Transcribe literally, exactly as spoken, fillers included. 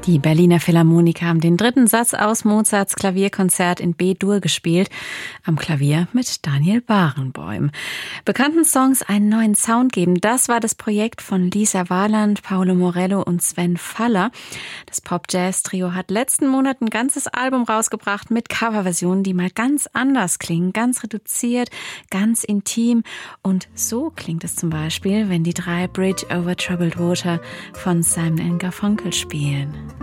Die Berliner Philharmoniker haben den dritten Satz aus Mozarts Klavierkonzert in B-Dur gespielt, am Klavier mit Daniel Barenboim. Bekannten Songs einen neuen Sound geben, das war das Projekt von Lisa Warland, Paolo Morello und Sven Faller. Das Pop-Jazz-Trio hat letzten Monat ein ganzes Album rausgebracht mit Coverversionen, die mal ganz anders klingen, ganz reduziert, ganz intim. Und so klingt es zum Beispiel, wenn die drei Bridge over Troubled Water von Simon and Garfunkel spielen.